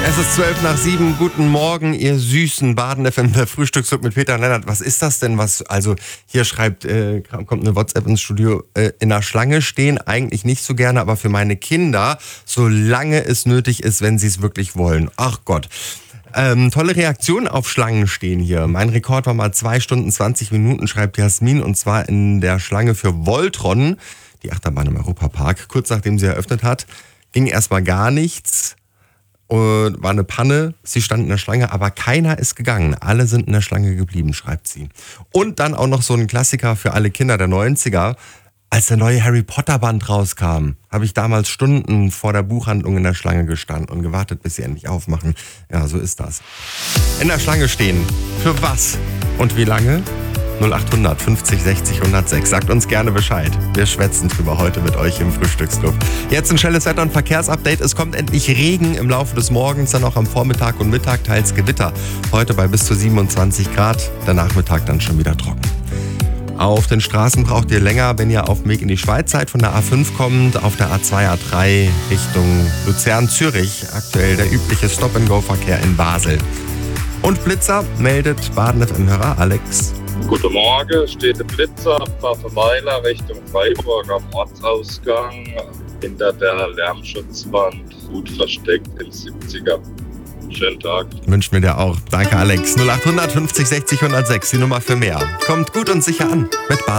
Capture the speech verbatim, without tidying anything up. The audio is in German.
Es ist zwölf nach sieben. Guten Morgen, ihr süßen Baden-F M, der Frühstücksclub mit Peter und Lennart. Was ist das denn? Was? Also hier schreibt, äh, kommt eine WhatsApp ins Studio, äh, in der Schlange stehen, eigentlich nicht so gerne, aber für meine Kinder, solange es nötig ist, wenn sie es wirklich wollen. Ach Gott. Ähm, tolle Reaktion auf Schlangen stehen hier. Mein Rekord war mal zwei Stunden zwanzig Minuten, schreibt Jasmin, und zwar in der Schlange für Voltron, die Achterbahn im Europapark. Kurz nachdem sie eröffnet hat, ging erstmal gar nichts. Und war eine Panne, sie stand in der Schlange, aber keiner ist gegangen. Alle sind in der Schlange geblieben, schreibt sie. Und dann auch noch so ein Klassiker für alle Kinder der neunziger. Als der neue Harry Potter Band rauskam, habe ich damals Stunden vor der Buchhandlung in der Schlange gestanden und gewartet, bis sie endlich aufmachen. Ja, so ist das. In der Schlange stehen. Für was? Und wie lange? null acht hundert fünfzig sechzig hundertsechs. Sagt uns gerne Bescheid. Wir schwätzen drüber heute mit euch im Frühstücksclub. Jetzt ein schnelles Wetter- und Verkehrsupdate. Es kommt endlich Regen im Laufe des Morgens, dann auch am Vormittag und Mittag teils Gewitter. Heute bei bis zu siebenundzwanzig Grad, der Nachmittag dann schon wieder trocken. Auf den Straßen braucht ihr länger, wenn ihr auf dem Weg in die Schweiz seid, von der A fünf kommt, auf der A zwei, A drei Richtung Luzern-Zürich. Aktuell der übliche Stop-and-Go-Verkehr in Basel. Und Blitzer meldet Baden-F M-Hörer Alex. Guten Morgen, steht der Blitzer ab Pfaffenweiler Richtung Freiburg am Ortsausgang hinter der Lärmschutzwand, gut versteckt in siebziger. Schönen Tag. Wünscht mir dir auch. Danke Alex. null acht hundert fünfzig sechzig hundertsechs, die Nummer für mehr. Kommt gut und sicher an mit Baden.